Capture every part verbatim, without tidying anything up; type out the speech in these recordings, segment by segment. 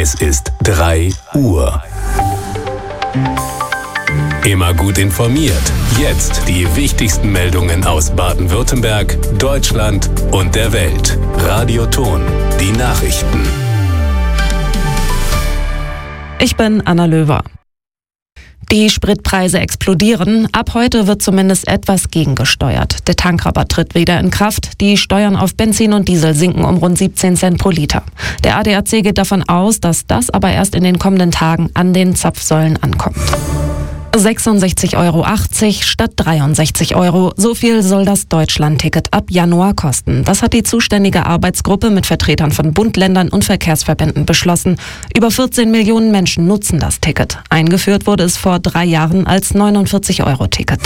Es ist drei Uhr. Immer gut informiert. Jetzt die wichtigsten Meldungen aus Baden-Württemberg, Deutschland und der Welt. Radio Ton, die Nachrichten. Ich bin Anna Löwer. Die Spritpreise explodieren. Ab heute wird zumindest etwas gegengesteuert. Der Tankrabatt tritt wieder in Kraft. Die Steuern auf Benzin und Diesel sinken um rund siebzehn Cent pro Liter. Der A D A C geht davon aus, dass das aber erst in den kommenden Tagen an den Zapfsäulen ankommt. sechsundsechzig Euro achtzig statt dreiundsechzig Euro. So viel soll das Deutschland-Ticket ab Januar kosten. Das hat die zuständige Arbeitsgruppe mit Vertretern von Bund, Ländern und Verkehrsverbänden beschlossen. Über vierzehn Millionen Menschen nutzen das Ticket. Eingeführt wurde es vor drei Jahren als neunundvierzig Euro Ticket.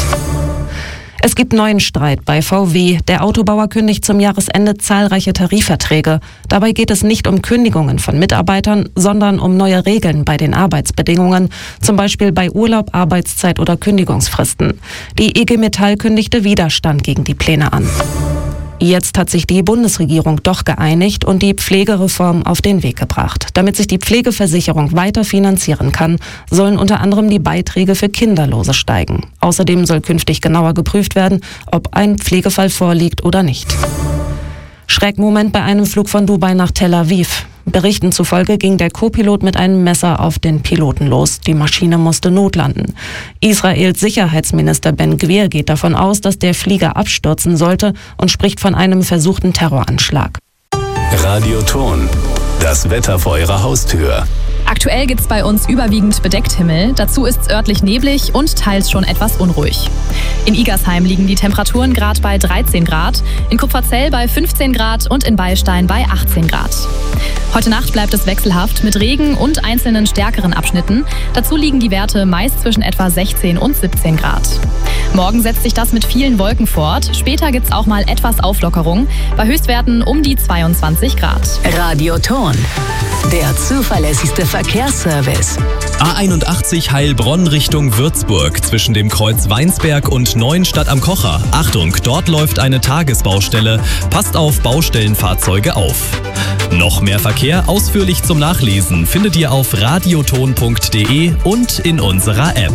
Es gibt neuen Streit bei V W. Der Autobauer kündigt zum Jahresende zahlreiche Tarifverträge. Dabei geht es nicht um Kündigungen von Mitarbeitern, sondern um neue Regeln bei den Arbeitsbedingungen, zum Beispiel bei Urlaub, Arbeitszeit oder Kündigungsfristen. Die I G Metall kündigte Widerstand gegen die Pläne an. Jetzt hat sich die Bundesregierung doch geeinigt und die Pflegereform auf den Weg gebracht. Damit sich die Pflegeversicherung weiter finanzieren kann, sollen unter anderem die Beiträge für Kinderlose steigen. Außerdem soll künftig genauer geprüft werden, ob ein Pflegefall vorliegt oder nicht. Schreckmoment bei einem Flug von Dubai nach Tel Aviv. Berichten zufolge ging der Co-Pilot mit einem Messer auf den Piloten los. Die Maschine musste notlanden. Israels Sicherheitsminister Ben Gvir geht davon aus, dass der Flieger abstürzen sollte und spricht von einem versuchten Terroranschlag. Radio Ton, das Wetter vor Ihrer Haustür. Aktuell gibt's bei uns überwiegend bedeckt Himmel. Dazu ist es örtlich neblig und teils schon etwas unruhig. In Igersheim liegen die Temperaturen gerade bei dreizehn Grad, in Kupferzell bei fünfzehn Grad und in Beilstein bei achtzehn Grad. Heute Nacht bleibt es wechselhaft mit Regen und einzelnen stärkeren Abschnitten. Dazu liegen die Werte meist zwischen etwa sechzehn und siebzehn Grad. Morgen setzt sich das mit vielen Wolken fort. Später gibt's auch mal etwas Auflockerung, bei Höchstwerten um die zweiundzwanzig Grad. Radio Ton, der zuverlässigste Verkehrsservice. A einundachtzig Heilbronn Richtung Würzburg zwischen dem Kreuz Weinsberg und Neuenstadt am Kocher. Achtung, dort läuft eine Tagesbaustelle. Passt auf Baustellenfahrzeuge auf. Noch mehr Verkehr ausführlich zum Nachlesen findet ihr auf radioton punkt de und in unserer App.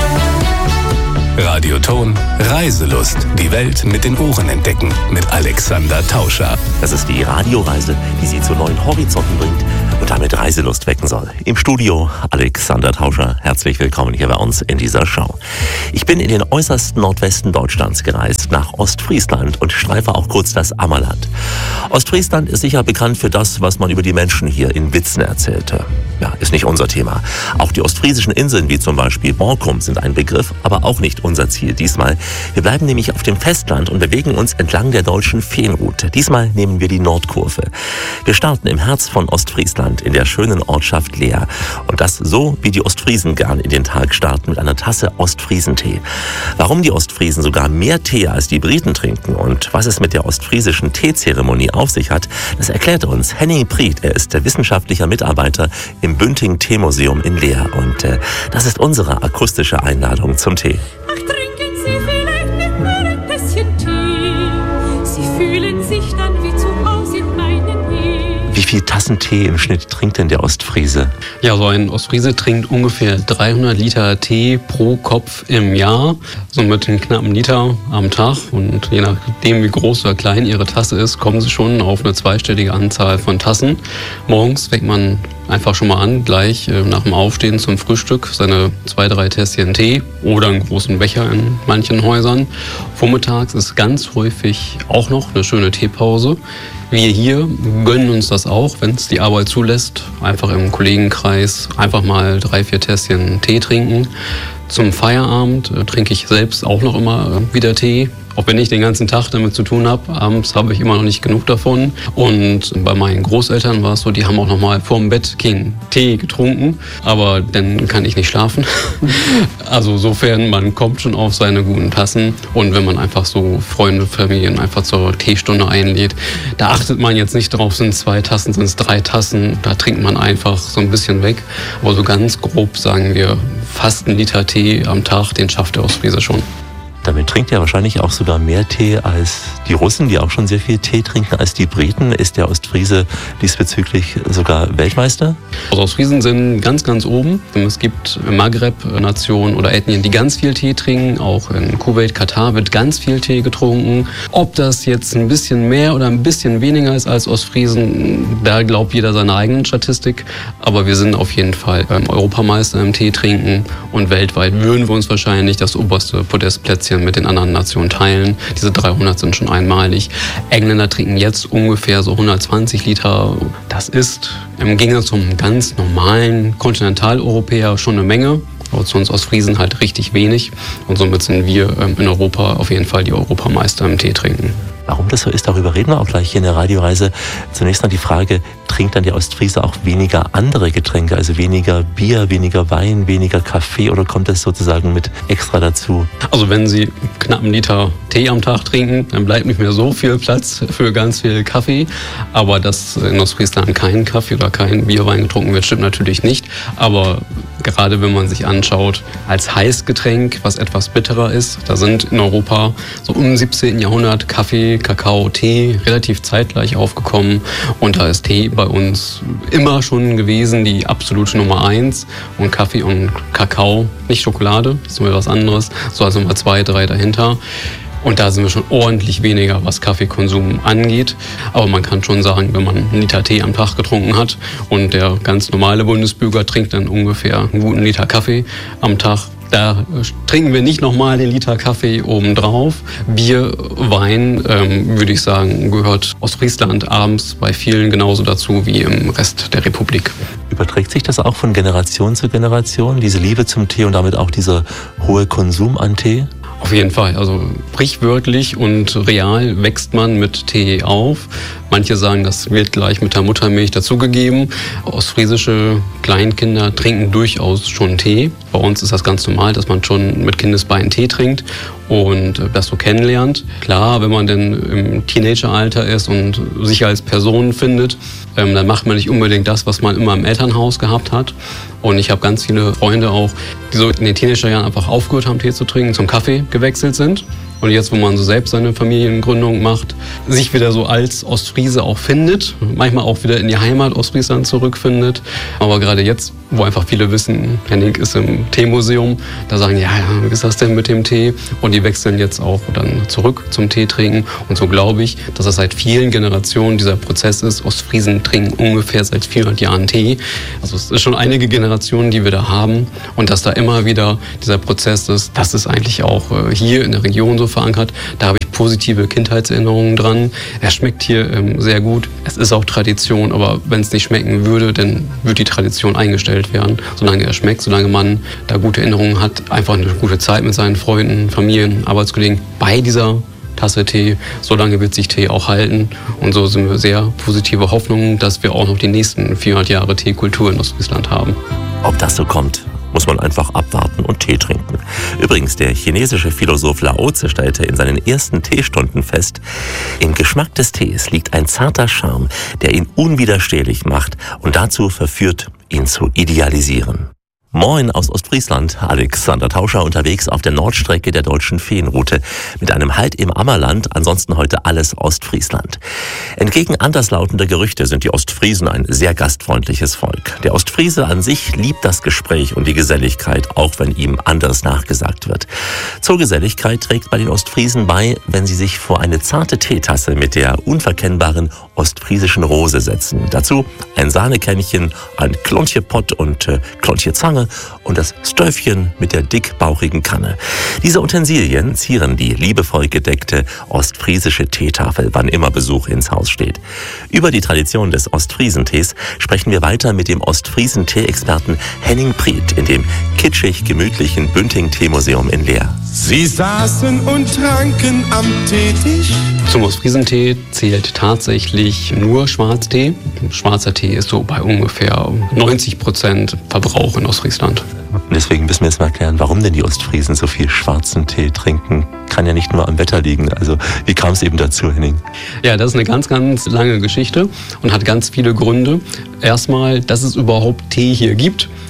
Radio Ton, Reiselust. Die Welt mit den Ohren entdecken. Mit Alexander Tauscher. Das ist die Radioreise, die Sie zu neuen Horizonten bringt und damit Reiselust wecken soll. Im Studio Alexander Tauscher. Herzlich willkommen hier bei uns in dieser Show. Ich bin in den äußersten Nordwesten Deutschlands gereist, nach Ostfriesland und streife auch kurz das Ammerland. Ostfriesland ist sicher bekannt für das, was man über die Menschen hier in Witzen erzählte. Ja, ist nicht unser Thema. Auch die ostfriesischen Inseln wie zum Beispiel Borkum sind ein Begriff, aber auch nicht unser Ziel diesmal. Wir bleiben nämlich auf dem Festland und bewegen uns entlang der deutschen Feenroute. Diesmal nehmen wir die Nordkurve. Wir starten im Herz von Ostfriesland in der schönen Ortschaft Leer. Und das so, wie die Ostfriesen gern in den Tag starten, mit einer Tasse Ostfriesentee. Warum die Ostfriesen sogar mehr Tee als die Briten trinken und was es mit der ostfriesischen Teezeremonie auf sich hat, das erklärt uns Henning Priet. Er ist der wissenschaftlicher Mitarbeiter im Bünding Teemuseum in Leer. Und äh, das ist unsere akustische Einladung zum Tee. Ach, trinken Sie vielleicht mit mir ein Tässchen Tee. Sie fühlen sich dann wie zu Hause in meinen Nähe. Wie viel Tassen Tee im Schnitt trinkt denn der Ostfriese? Ja, so ein Ostfriese trinkt ungefähr dreihundert Liter Tee pro Kopf im Jahr. Somit einen knappen Liter am Tag. Und je nachdem, wie groß oder klein ihre Tasse ist, kommen sie schon auf eine zweistellige Anzahl von Tassen. Morgens fängt man einfach schon mal an, gleich äh, nach dem Aufstehen zum Frühstück seine zwei, drei Tässchen Tee oder einen großen Becher in manchen Häusern. Vormittags ist ganz häufig auch noch eine schöne Teepause. Wir hier gönnen uns das auch, wenn es die Arbeit zulässt. Einfach im Kollegenkreis einfach mal drei, vier Tässchen Tee trinken. Zum Feierabend äh, trinke ich selbst auch noch immer äh, wieder Tee. Auch wenn ich den ganzen Tag damit zu tun habe, abends habe ich immer noch nicht genug davon. Und bei meinen Großeltern war es so, die haben auch noch mal vorm Bett keinen Tee getrunken. Aber dann kann ich nicht schlafen. Also sofern, man kommt schon auf seine guten Tassen. Und wenn man einfach so Freunde, Familien einfach zur Teestunde einlädt, da achtet man jetzt nicht drauf, sind es zwei Tassen, sind es drei Tassen. Da trinkt man einfach so ein bisschen weg. Aber so ganz grob sagen wir, fast ein Liter Tee am Tag, den schafft der Ostfriese schon. Damit trinkt er wahrscheinlich auch sogar mehr Tee als die Russen, die auch schon sehr viel Tee trinken, als die Briten. Ist der Ostfriese diesbezüglich sogar Weltmeister? Also Ostfriesen sind ganz, ganz oben. Es gibt Maghreb-Nationen oder Ethnien, die ganz viel Tee trinken. Auch in Kuwait, Katar wird ganz viel Tee getrunken. Ob das jetzt ein bisschen mehr oder ein bisschen weniger ist als Ostfriesen, da glaubt jeder seine eigenen Statistik. Aber wir sind auf jeden Fall ähm, Europameister im Tee trinken. Und weltweit würden wir uns wahrscheinlich das oberste Podestplätzchen mit den anderen Nationen teilen. Diese dreihundert sind schon einmalig. Engländer trinken jetzt ungefähr so hundertzwanzig Liter. Das ist im Gegensatz zum ganz normalen Kontinentaleuropäer schon eine Menge. Aber zu uns Ostfriesen halt richtig wenig. Und somit sind wir ähm, in Europa auf jeden Fall die Europameister im Tee trinken. Warum das so ist, darüber reden wir auch gleich hier in der Radioreise. Zunächst noch die Frage, trinkt dann der Ostfriese auch weniger andere Getränke, also weniger Bier, weniger Wein, weniger Kaffee, oder kommt das sozusagen mit extra dazu? Also wenn Sie knapp einen Liter Tee am Tag trinken, dann bleibt nicht mehr so viel Platz für ganz viel Kaffee. Aber dass in Ostfriesland kein Kaffee oder kein Bierwein getrunken wird, stimmt natürlich nicht. Aber gerade wenn man sich anschaut, als Heißgetränk, was etwas bitterer ist, da sind in Europa so um siebzehnten Jahrhundert Kaffee, Kakao, Tee relativ zeitgleich aufgekommen. Und da ist Tee bei uns immer schon gewesen, die absolute Nummer eins. Und Kaffee und Kakao, nicht Schokolade, das ist nur was anderes, so also Nummer zwei, drei dahinter. Und da sind wir schon ordentlich weniger, was Kaffeekonsum angeht. Aber man kann schon sagen, wenn man einen Liter Tee am Tag getrunken hat und der ganz normale Bundesbürger trinkt dann ungefähr einen guten Liter Kaffee am Tag, da trinken wir nicht nochmal den Liter Kaffee obendrauf. Bier, Wein, ähm, würde ich sagen, gehört Ostfriesland abends bei vielen genauso dazu wie im Rest der Republik. Überträgt sich das auch von Generation zu Generation, diese Liebe zum Tee und damit auch dieser hohe Konsum an Tee? Auf jeden Fall. Also sprichwörtlich und real wächst man mit Tee auf. Manche sagen, das wird gleich mit der Muttermilch dazugegeben. Ostfriesische Kleinkinder trinken durchaus schon Tee. Bei uns ist das ganz normal, dass man schon mit Kindesbeinen Tee trinkt und das so kennenlernt. Klar, wenn man denn im Teenageralter ist und sich als Person findet, ähm, dann macht man nicht unbedingt das, was man immer im Elternhaus gehabt hat. Und ich habe ganz viele Freunde auch, die so in den Teenagerjahren einfach aufgehört haben, Tee zu trinken, zum Kaffee gewechselt sind. Und jetzt, wo man so selbst seine Familiengründung macht, sich wieder so als Ostfriese auch findet, manchmal auch wieder in die Heimat Ostfriesland zurückfindet. Aber gerade jetzt, wo einfach viele wissen, Henning ist im Teemuseum, da sagen, ja, ja, wie ist das denn mit dem Tee? Und die wechseln jetzt auch dann zurück zum Tee trinken. Und so glaube ich, dass das seit vielen Generationen dieser Prozess ist. Ostfriesen trinken ungefähr seit vierhundert Jahren Tee. Also es ist schon einige Generationen, die wir da haben. Und dass da immer wieder dieser Prozess ist, das ist eigentlich auch hier in der Region so verankert. Da habe ich positive Kindheitserinnerungen dran. Er schmeckt hier ähm, sehr gut. Es ist auch Tradition, aber wenn es nicht schmecken würde, dann würde die Tradition eingestellt werden. Solange er schmeckt, solange man da gute Erinnerungen hat, einfach eine gute Zeit mit seinen Freunden, Familien, Arbeitskollegen bei dieser Tasse Tee, solange wird sich Tee auch halten. Und so sind wir sehr positive Hoffnungen, dass wir auch noch die nächsten vierhundert Jahre Teekultur in Ostfriesland haben. Ob das so kommt, muss man einfach abwarten und Tee trinken. Übrigens, der chinesische Philosoph Lao Tse stellte in seinen ersten Teestunden fest, im Geschmack des Tees liegt ein zarter Charme, der ihn unwiderstehlich macht und dazu verführt, ihn zu idealisieren. Moin aus Ostfriesland, Alexander Tauscher unterwegs auf der Nordstrecke der deutschen Feenroute mit einem Halt im Ammerland, ansonsten heute alles Ostfriesland. Entgegen anderslautender Gerüchte sind die Ostfriesen ein sehr gastfreundliches Volk. Der Ostfriese an sich liebt das Gespräch und die Geselligkeit, auch wenn ihm anderes nachgesagt wird. Zur Geselligkeit trägt bei den Ostfriesen bei, wenn sie sich vor eine zarte Teetasse mit der unverkennbaren ostfriesischen Rose setzen. Dazu ein Sahnekännchen, ein Klontje Pott und äh, Klontje Zange und das Stöfchen mit der dickbauchigen Kanne. Diese Utensilien zieren die liebevoll gedeckte ostfriesische Teetafel, wann immer Besuch ins Haus steht. Über die Tradition des Ostfriesentees sprechen wir weiter mit dem Ostfriesen-Tee-Experten Henning Priet in dem kitschig-gemütlichen Bünding-Teemuseum in Leer. Sie saßen und tranken am Teetisch. Zum Ostfriesentee zählt tatsächlich nur Schwarztee. Schwarzer Tee ist so bei ungefähr neunzig Prozent Verbrauch in Ostfriesland. Und deswegen müssen wir jetzt mal erklären, warum denn die Ostfriesen so viel schwarzen Tee trinken. Kann ja nicht nur am Wetter liegen. Also wie kam es eben dazu, Henning? Ja, das ist eine ganz, ganz lange Geschichte und hat ganz viele Gründe. Erstmal, dass es überhaupt Tee hier gibt.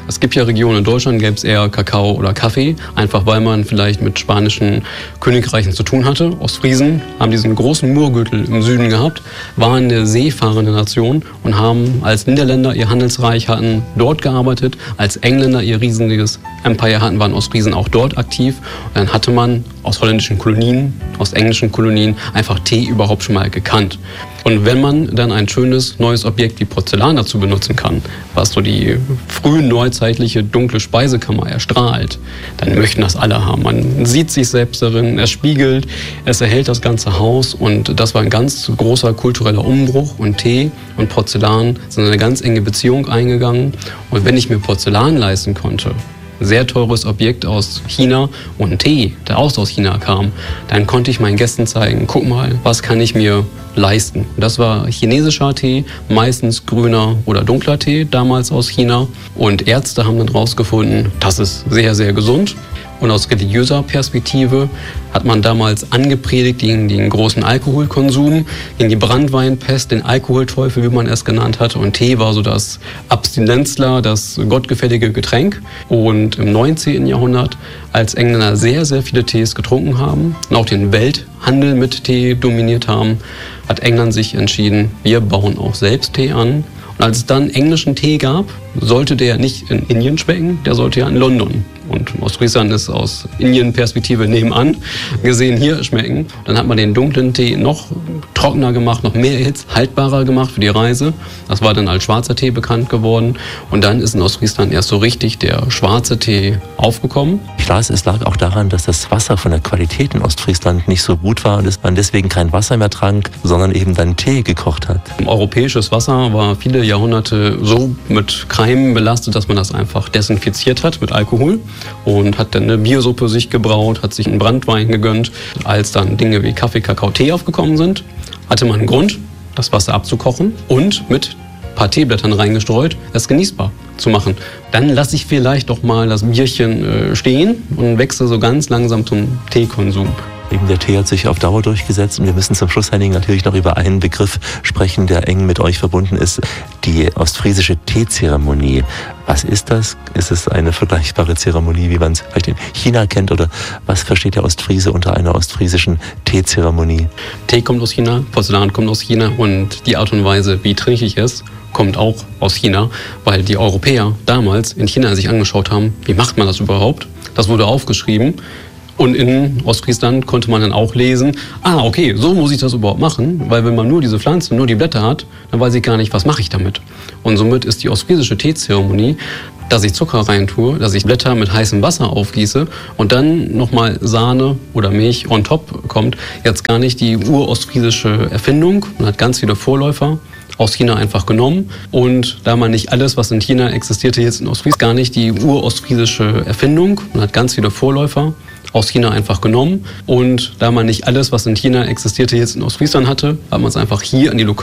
Es gibt ja Regionen in Deutschland, gäbe es eher Kakao oder Kaffee, einfach weil man vielleicht mit spanischen Königreichen zu tun hatte. Ostfriesen haben diesen großen Murgürtel im Süden gehabt, waren eine seefahrende Nation und haben als Niederländer ihr Handelsreich hatten dort gearbeitet, als Engländer ihr riesiges Empire hatten, waren Ostfriesen auch dort aktiv. Und dann hatte man aus holländischen Kolonien, aus englischen Kolonien einfach Tee überhaupt schon mal gekannt. Und wenn man dann ein schönes neues Objekt wie Porzellan dazu benutzen kann, was so die frühen neuzeitliche dunkle Speisekammer erstrahlt, dann möchten das alle haben. Man sieht sich selbst darin, es spiegelt, es erhält das ganze Haus und das war ein ganz großer kultureller Umbruch und Tee und Porzellan sind eine ganz enge Beziehung eingegangen. Und wenn ich mir Porzellan leisten konnte, sehr teures Objekt aus China und Tee, der auch aus China kam, dann konnte ich meinen Gästen zeigen, guck mal, was kann ich mir leisten. Das war chinesischer Tee, meistens grüner oder dunkler Tee, damals aus China. Und Ärzte haben dann rausgefunden, das ist sehr, sehr gesund. Und aus religiöser Perspektive hat man damals angepredigt gegen den großen Alkoholkonsum, gegen die Branntweinpest, den Alkoholteufel, wie man es genannt hat. Und Tee war so das Abstinenzler, das gottgefällige Getränk. Und im neunzehnten Jahrhundert, als Engländer sehr, sehr viele Tees getrunken haben und auch den Welthandel mit Tee dominiert haben, hat England sich entschieden, wir bauen auch selbst Tee an. Und als es dann englischen Tee gab, sollte der nicht in Indien schmecken, der sollte ja in London. Und Ostfriesland ist aus Indien-Perspektive nebenan gesehen hier schmecken. Dann hat man den dunklen Tee noch trockener gemacht, noch mehr Hitze, haltbarer gemacht für die Reise. Das war dann als schwarzer Tee bekannt geworden. Und dann ist in Ostfriesland erst so richtig der schwarze Tee aufgekommen. Ich las, es lag auch daran, dass das Wasser von der Qualität in Ostfriesland nicht so gut war und dass man deswegen kein Wasser mehr trank, sondern eben dann Tee gekocht hat. Europäisches Wasser war viele Jahrhunderte so mit Keimen belastet, dass man das einfach desinfiziert hat mit Alkohol und hat dann eine Biersuppe sich gebraut, hat sich einen Branntwein gegönnt. Als dann Dinge wie Kaffee, Kakao, Tee aufgekommen sind, hatte man einen Grund, das Wasser abzukochen und mit ein paar Teeblättern reingestreut, es genießbar zu machen. Dann lasse ich vielleicht doch mal das Bierchen äh, stehen und wechsle so ganz langsam zum Teekonsum. Eben der Tee hat sich auf Dauer durchgesetzt und wir müssen zum Schluss, Henning, natürlich noch über einen Begriff sprechen, der eng mit euch verbunden ist, die ostfriesische Teezeremonie. Was ist das? Ist es eine vergleichbare Zeremonie, wie man es vielleicht in China kennt, oder was versteht der Ostfriese unter einer ostfriesischen Teezeremonie? Tee kommt aus China, Porzellan kommt aus China und die Art und Weise, wie trinke ich es, kommt auch aus China, weil die Europäer damals in China sich angeschaut haben, wie macht man das überhaupt? Das wurde aufgeschrieben. Und in Ostfriesland konnte man dann auch lesen, ah, okay, so muss ich das überhaupt machen, weil wenn man nur diese Pflanze, nur die Blätter hat, dann weiß ich gar nicht, was mache ich damit. Und somit ist die ostfriesische Teezeremonie, dass ich Zucker reintue, dass ich Blätter mit heißem Wasser aufgieße und dann nochmal Sahne oder Milch on top kommt, jetzt gar nicht die urostfriesische Erfindung und hat ganz viele Vorläufer aus China einfach genommen. Und da man nicht alles, was in China existierte, jetzt in Ostfriesland, gar nicht die urostfriesische Erfindung und hat ganz viele Vorläufer aus China einfach genommen. Und da man nicht alles, was in China existierte, jetzt in Ostfriesland hatte, hat man es einfach hier an die lokale